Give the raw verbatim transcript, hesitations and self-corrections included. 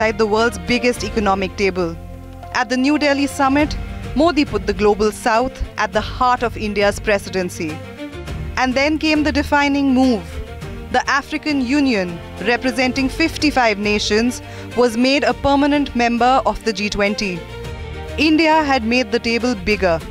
inside the world's biggest economic table. At the New Delhi summit, Modi put the global south at the heart of India's presidency. And then came the defining move. The African Union, representing fifty-five nations, was made a permanent member of the G twenty. India had made the table bigger,